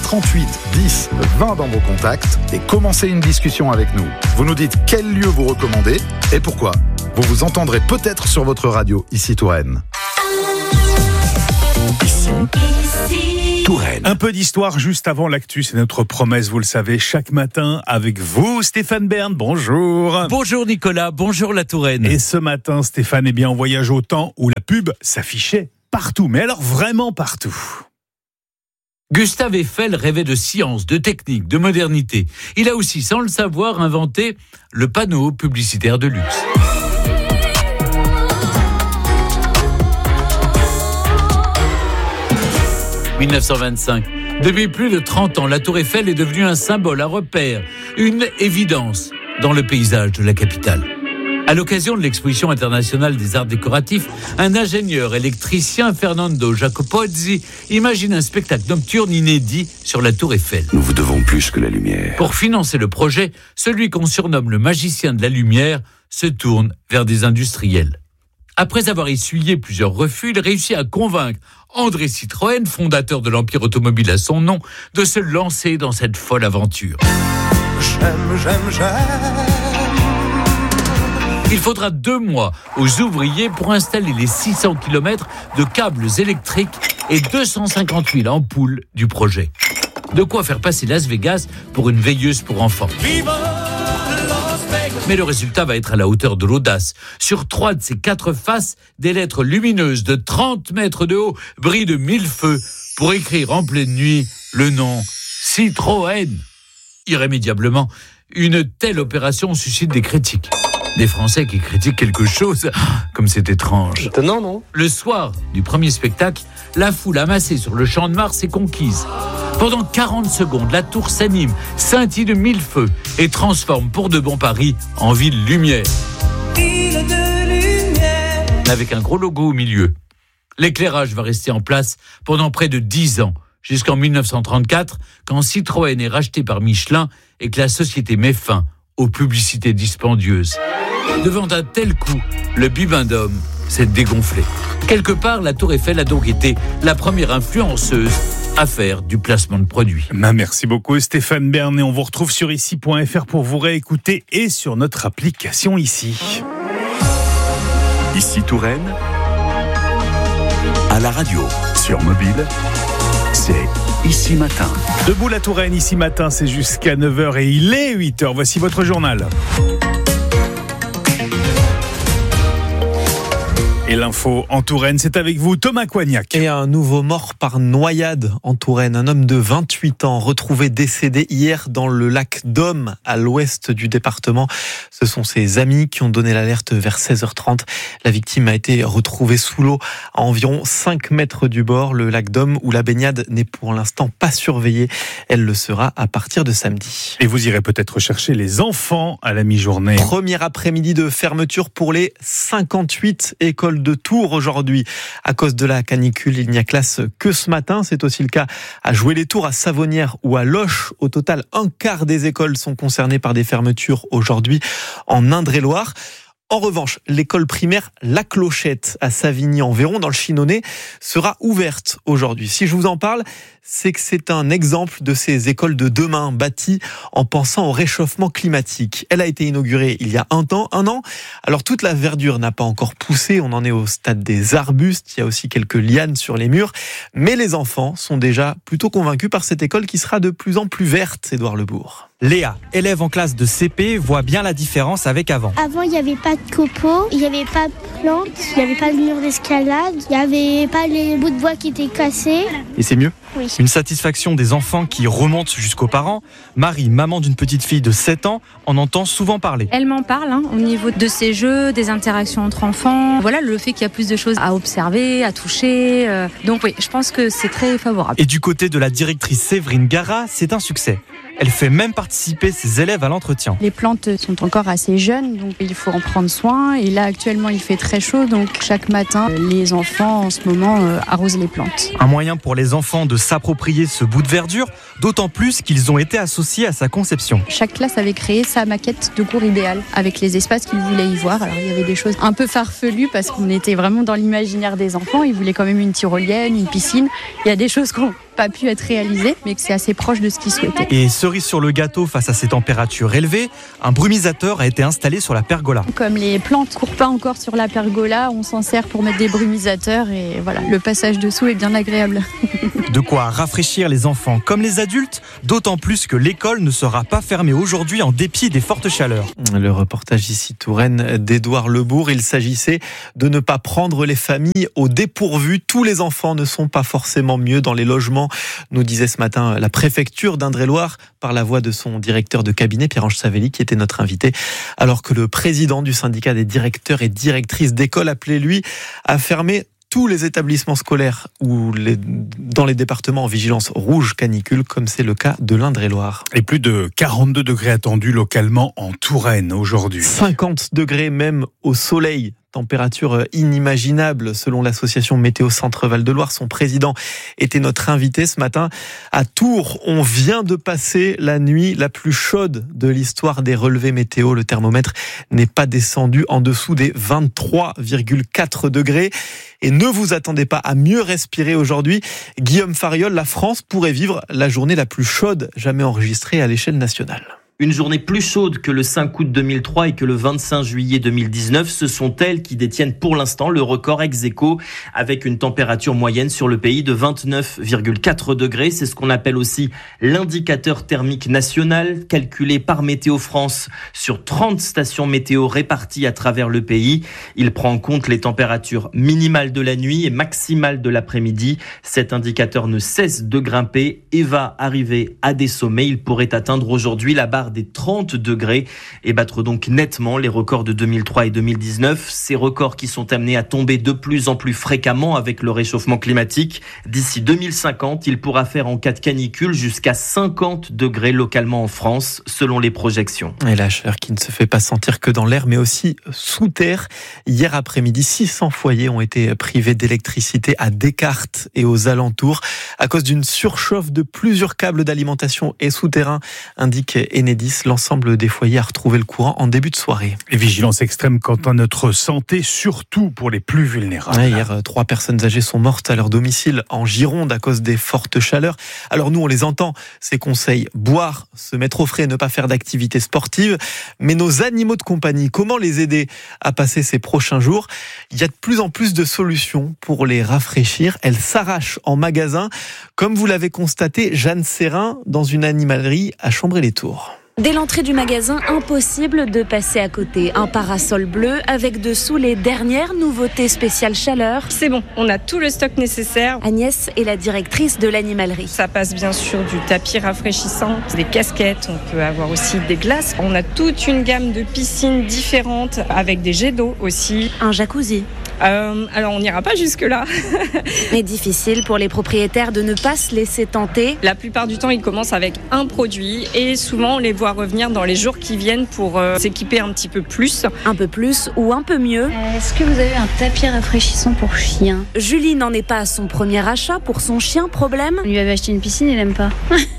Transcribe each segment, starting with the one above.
38 10 20 dans vos contacts et commencez une discussion avec nous. Vous nous dites quel lieu vous recommandez et pourquoi. Vous vous entendrez peut-être sur votre radio, ici Touraine. Ici Touraine. Un peu d'histoire juste avant l'actu, c'est notre promesse, vous le savez, chaque matin avec vous, Stéphane Bern. Bonjour. Bonjour Nicolas, bonjour la Touraine. Et ce matin, Stéphane, on voyage au temps où la pub s'affichait partout, mais alors vraiment partout. Gustave Eiffel rêvait de science, de technique, de modernité. Il a aussi, sans le savoir, inventé le panneau publicitaire de luxe. « 1925. Depuis plus de 30 ans, la Tour Eiffel est devenue un symbole, un repère, une évidence dans le paysage de la capitale. À l'occasion de l'exposition internationale des arts décoratifs, un ingénieur électricien, Fernando Jacopozzi, imagine un spectacle nocturne inédit sur la Tour Eiffel. Nous vous devons plus que la lumière. Pour financer le projet, celui qu'on surnomme le magicien de la lumière se tourne vers des industriels. Après avoir essuyé plusieurs refus, il réussit à convaincre André Citroën, fondateur de l'empire automobile à son nom, de se lancer dans cette folle aventure. J'aime. Il faudra 2 mois aux ouvriers pour installer les 600 km de câbles électriques et 250 000 ampoules du projet. De quoi faire passer Las Vegas pour une veilleuse pour enfants. Mais le résultat va être à la hauteur de l'audace. Sur 3 de ces 4 faces, des lettres lumineuses de 30 mètres de haut brillent de 1000 feux pour écrire en pleine nuit le nom Citroën. Irrémédiablement, une telle opération suscite des critiques. Des Français qui critiquent quelque chose, comme c'est étrange. Étonnant, non ? Le soir du premier spectacle, la foule amassée sur le Champ de Mars est conquise. Pendant 40 secondes, la tour s'anime, scintille de 1000 feux et transforme pour de bon Paris en ville lumière. Ville de lumière. Avec un gros logo au milieu. L'éclairage va rester en place pendant près de 10 ans, jusqu'en 1934, quand Citroën est racheté par Michelin et que la société met fin aux publicités dispendieuses. Devant un tel coup, le bibendum s'est dégonflé. Quelque part, la Tour Eiffel a donc été la première influenceuse à faire du placement de produits. Merci beaucoup Stéphane Bern et on vous retrouve sur ici.fr pour vous réécouter et sur notre application ici. Ici Touraine, à la radio, sur mobile, c'est Ici Matin. Debout la Touraine, Ici Matin, c'est jusqu'à 9h et il est 8h. Voici votre journal. Et l'info en Touraine, c'est avec vous, Thomas Coignac. Et un nouveau mort par noyade en Touraine. Un homme de 28 ans retrouvé décédé hier dans le lac d'Homme, à l'ouest du département. Ce sont ses amis qui ont donné l'alerte vers 16h30. La victime a été retrouvée sous l'eau à environ 5 mètres du bord. Le lac d'Homme, où la baignade n'est pour l'instant pas surveillée. Elle le sera à partir de samedi. Et vous irez peut-être chercher les enfants à la mi-journée. Premier après-midi de fermeture pour les 58 écoles de Tours aujourd'hui. À cause de la canicule, il n'y a classe que ce matin. C'est aussi le cas à Joué-les-Tours, à Savonnières ou à Loches. Au total, un quart des écoles sont concernées par des fermetures aujourd'hui en Indre-et-Loire. En revanche, l'école primaire La Clochette à Savigny-en-Véron, dans le Chinonais, sera ouverte aujourd'hui. Si je vous en parle, c'est que c'est un exemple de ces écoles de demain bâties en pensant au réchauffement climatique. Elle a été inaugurée il y a un an. Alors toute la verdure n'a pas encore poussé, on en est au stade des arbustes, il y a aussi quelques lianes sur les murs, mais les enfants sont déjà plutôt convaincus par cette école qui sera de plus en plus verte, Édouard Lebourg. Léa, élève en classe de CP, voit bien la différence avec avant. Avant, il n'y avait pas de copeaux, il n'y avait pas de plantes, il n'y avait pas de mur d'escalade, il n'y avait pas les bouts de bois qui étaient cassés. Et c'est mieux ? Oui. Une satisfaction des enfants qui remonte jusqu'aux parents. Marie, maman d'une petite fille de 7 ans, en entend souvent parler. Elle m'en parle au niveau de ces jeux, des interactions entre enfants. Voilà, le fait qu'il y a plus de choses à observer, à toucher. Donc oui, je pense que c'est très favorable. Et du côté de la directrice Séverine Gara, c'est un succès. Elle fait même participer ses élèves à l'entretien. Les plantes sont encore assez jeunes, donc il faut en prendre soin. Et là, actuellement, il fait très chaud, donc chaque matin, les enfants, en ce moment, arrosent les plantes. Un moyen pour les enfants de s'approprier ce bout de verdure, d'autant plus qu'ils ont été associés à sa conception. Chaque classe avait créé sa maquette de cours idéale, avec les espaces qu'ils voulaient y voir. Alors, il y avait des choses un peu farfelues, parce qu'on était vraiment dans l'imaginaire des enfants. Ils voulaient quand même une tyrolienne, une piscine. Il y a des choses pas pu être réalisé, mais que c'est assez proche de ce qu'ils souhaitaient. Et cerise sur le gâteau face à ces températures élevées, un brumisateur a été installé sur la pergola. Comme les plantes ne courent pas encore sur la pergola, on s'en sert pour mettre des brumisateurs et voilà, le passage dessous est bien agréable. De quoi rafraîchir les enfants comme les adultes, d'autant plus que l'école ne sera pas fermée aujourd'hui en dépit des fortes chaleurs. Le reportage ici Touraine d'Édouard Lebourg. Il s'agissait de ne pas prendre les familles au dépourvu. Tous les enfants ne sont pas forcément mieux dans les logements, nous disait ce matin la préfecture d'Indre-et-Loire par la voix de son directeur de cabinet, Pierre-Ange Savelli, qui était notre invité, alors que le président du syndicat des directeurs et directrices d'école appelait lui à fermer tous les établissements scolaires ou dans les départements en vigilance rouge canicule, comme c'est le cas de l'Indre-et-Loire. Et plus de 42 degrés attendus localement en Touraine aujourd'hui. 50 degrés même au soleil. Température inimaginable selon l'association Météo Centre Val-de-Loire. Son président était notre invité ce matin. À Tours, on vient de passer la nuit la plus chaude de l'histoire des relevés météo. Le thermomètre n'est pas descendu en dessous des 23,4 degrés. Et ne vous attendez pas à mieux respirer aujourd'hui. Guillaume Fariol, la France pourrait vivre la journée la plus chaude jamais enregistrée à l'échelle nationale. Une journée plus chaude que le 5 août 2003 et que le 25 juillet 2019, ce sont elles qui détiennent pour l'instant le record ex-aequo avec une température moyenne sur le pays de 29,4 degrés. C'est ce qu'on appelle aussi l'indicateur thermique national calculé par Météo France sur 30 stations météo réparties à travers le pays. Il prend en compte les températures minimales de la nuit et maximales de l'après-midi. Cet indicateur ne cesse de grimper et va arriver à des sommets. Il pourrait atteindre aujourd'hui la barre des 30 degrés et battre donc nettement les records de 2003 et 2019. Ces records qui sont amenés à tomber de plus en plus fréquemment avec le réchauffement climatique. D'ici 2050, il pourra faire en cas de canicule jusqu'à 50 degrés localement en France, selon les projections. Et la chaleur qui ne se fait pas sentir que dans l'air, mais aussi sous terre. Hier après-midi, 600 foyers ont été privés d'électricité à Descartes et aux alentours à cause d'une surchauffe de plusieurs câbles d'alimentation et souterrains, indique Enedis. L'ensemble des foyers a retrouvé le courant en début de soirée. Et vigilance extrême quant à notre santé, surtout pour les plus vulnérables. Hier, 3 personnes âgées sont mortes à leur domicile en Gironde à cause des fortes chaleurs. Alors nous, on les entend, ces conseils. Boire, se mettre au frais, ne pas faire d'activité sportive. Mais nos animaux de compagnie, comment les aider à passer ces prochains jours ? Il y a de plus en plus de solutions pour les rafraîchir. Elles s'arrachent en magasin. Comme vous l'avez constaté, Jeanne Serrin, dans une animalerie à Chambray-les-Tours. Dès l'entrée du magasin, impossible de passer à côté. Un parasol bleu avec dessous les dernières nouveautés spéciales chaleur. C'est bon, on a tout le stock nécessaire. Agnès est la directrice de l'animalerie. Ça passe bien sûr du tapis rafraîchissant, des casquettes, on peut avoir aussi des glaces. On a toute une gamme de piscines différentes avec des jets d'eau aussi. Un jacuzzi. Alors on n'ira pas jusque là. Mais difficile pour les propriétaires de ne pas se laisser tenter. La plupart du temps ils commencent avec un produit et souvent on les voit revenir dans les jours qui viennent pour s'équiper un petit peu plus. Un peu plus ou un peu mieux. Est-ce que vous avez un tapis rafraîchissant pour chien ? Julie n'en est pas à son premier achat pour son chien, problème. On lui avait acheté une piscine, il n'aime pas.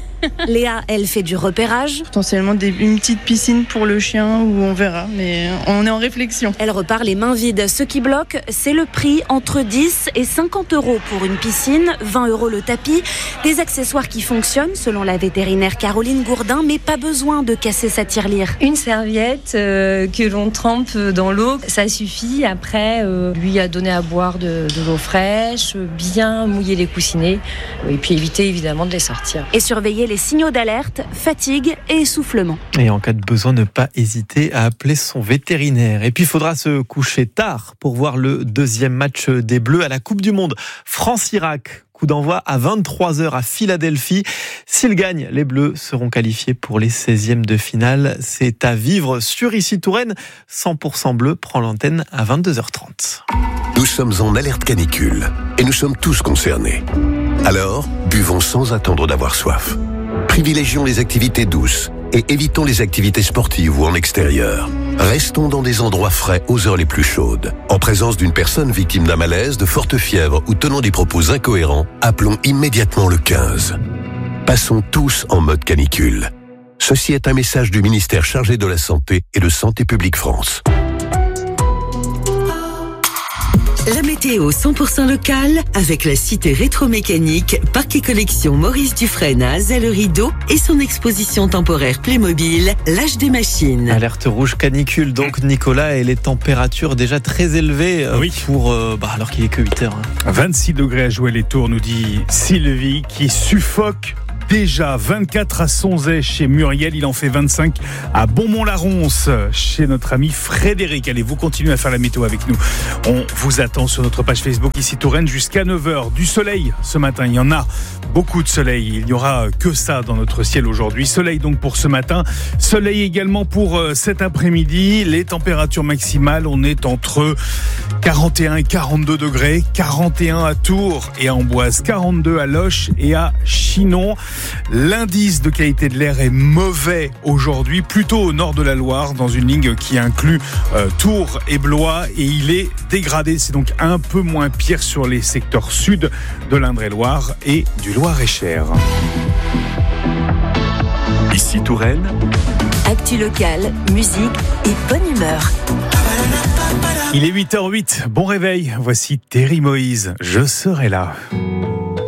Léa, elle fait du repérage. Potentiellement une petite piscine pour le chien ou on verra, mais on est en réflexion. Elle repart les mains vides. Ce qui bloque, c'est le prix, entre 10 et 50 euros pour une piscine, 20 euros le tapis. Des accessoires qui fonctionnent, selon la vétérinaire Caroline Gourdin, mais pas besoin de casser sa tirelire. Une serviette que l'on trempe dans l'eau, ça suffit. Après, lui a donné à boire de l'eau fraîche, bien mouiller les coussinets et puis éviter évidemment de les sortir. Et surveiller les signaux d'alerte, fatigue et essoufflement. Et en cas de besoin, ne pas hésiter à appeler son vétérinaire. Et puis, il faudra se coucher tard pour voir le deuxième match des Bleus à la Coupe du Monde. France-Irak. Coup d'envoi à 23h à Philadelphie. S'ils gagnent, les Bleus seront qualifiés pour les 16e de finale. C'est à vivre sur Ici Touraine. 100% bleu prend l'antenne à 22h30. Nous sommes en alerte canicule et nous sommes tous concernés. Alors, buvons sans attendre d'avoir soif. Privilégions les activités douces et évitons les activités sportives ou en extérieur. Restons dans des endroits frais aux heures les plus chaudes. En présence d'une personne victime d'un malaise, de forte fièvre ou tenant des propos incohérents, appelons immédiatement le 15. Passons tous en mode canicule. Ceci est un message du ministère chargé de la Santé et de Santé publique France. La météo 100% locale avec la cité rétro-mécanique, parc et collection Maurice Dufresne à Azay-le-Rideau et son exposition temporaire Playmobil, l'âge des machines. Alerte rouge canicule donc Nicolas, et les températures déjà très élevées pour alors qu'il est que 8h. 26 degrés à jouer les tours, nous dit Sylvie, qui suffoque déjà. 24 à Sonzay chez Muriel, il en fait 25 à Beaumont-la-Ronce chez notre ami Frédéric. Allez, vous continuez à faire la météo avec nous. On vous attend sur notre page Facebook ici Touraine jusqu'à 9h. Du soleil ce matin, il y en a beaucoup de soleil. Il n'y aura que ça dans notre ciel aujourd'hui. Soleil donc pour ce matin. Soleil également pour cet après-midi. Les températures maximales, on est entre 41 et 42 degrés. 41 à Tours et à Amboise. 42 à Loches et à Chinon. L'indice de qualité de l'air est mauvais aujourd'hui, plutôt au nord de la Loire, dans une ligne qui inclut Tours et Blois, et il est dégradé. C'est donc un peu moins pire sur les secteurs sud de l'Indre-et-Loire et du Loir-et-Cher. Ici Touraine. Actu locale, musique et bonne humeur. Il est 8h08, bon réveil. Voici Terry Moïse, je serai là.